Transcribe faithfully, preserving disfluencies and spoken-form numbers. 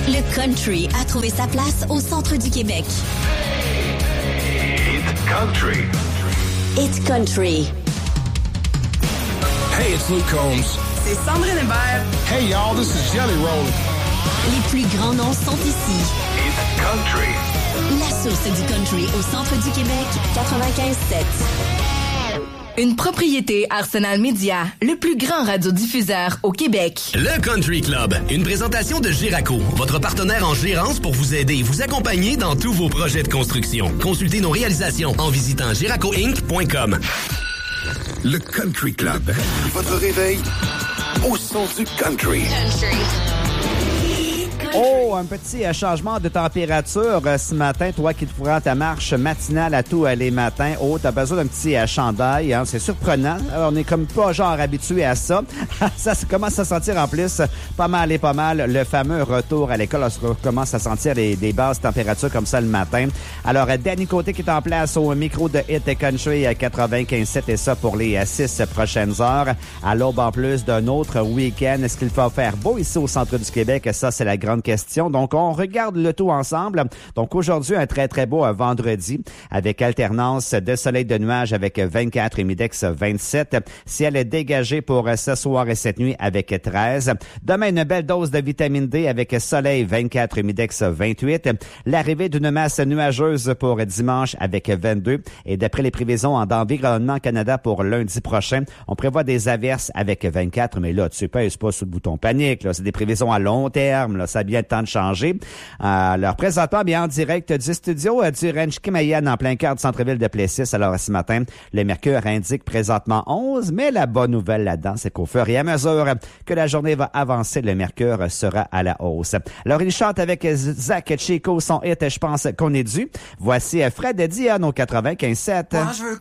Le country a trouvé sa place au centre du Québec. It's country. It's country. Hey, it's Luke Combs. C'est Sandrine Hébert. Hey, y'all, this is Jelly Roll. Les plus grands noms sont ici. It's country. La source du country au centre du Québec, quatre-vingt-quinze sept. Une propriété Arsenal Media, le plus grand radiodiffuseur au Québec. Le Country Club, une présentation de Giraco, votre partenaire en gérance pour vous aider et vous accompagner dans tous vos projets de construction. Consultez nos réalisations en visitant giraco inc point com. Le Country Club, votre réveil au son du country. Country. Oh, un petit euh, changement de température euh, ce matin. Toi qui te prends ta marche matinale à tous euh, les matins. Oh, t'as besoin d'un petit euh, chandail. Hein? C'est surprenant. Alors, on est comme pas genre habitué à ça. Ça commence à sentir en plus pas mal et pas mal. Le fameux retour à l'école. On commence à sentir des, des basses températures comme ça le matin. Alors, euh, Danny Côté qui est en place au micro de Hit Country à quatre-vingt-quinze sept et ça pour les euh, six prochaines heures. À l'aube en plus d'un autre week-end. Est-ce qu'il va faire beau ici au centre du Québec? Ça, c'est la grande question. Donc, on regarde le tout ensemble. Donc, aujourd'hui, un très, très beau vendredi avec alternance de soleil de nuages avec vingt-quatre et Midex vingt-sept. Ciel est dégagé pour ce soir et cette nuit avec treize. Demain, une belle dose de vitamine D avec soleil vingt-quatre et Midex vingt-huit. L'arrivée d'une masse nuageuse pour dimanche avec vingt-deux. Et d'après les prévisions d'Environnement Canada pour lundi prochain, on prévoit des averses avec vingt-quatre. Mais là, tu pèses pas sous le bouton panique. Là. C'est des prévisions à long terme. Là. Ça a bien le temps de changer. Euh, alors, présentement, bien en direct du studio euh, du Ranch Kimayan en plein cœur du centre-ville de Plessis. Alors, ce matin, le mercure indique présentement onze, mais la bonne nouvelle là-dedans, c'est qu'au fur et à mesure que la journée va avancer, le mercure sera à la hausse. Alors, il chante avec Zach Chico son hit « Je pense qu'on est dû ». Voici Fred Dion au quatre-vingt-quinze sept. Moi, je veux